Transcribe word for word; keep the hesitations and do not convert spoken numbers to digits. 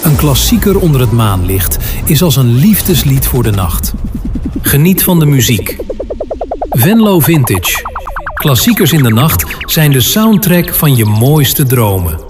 Een klassieker onder het maanlicht is als een liefdeslied voor de nacht. Geniet van de muziek. Venlo Vintage. Klassiekers in de nacht zijn de soundtrack van je mooiste dromen.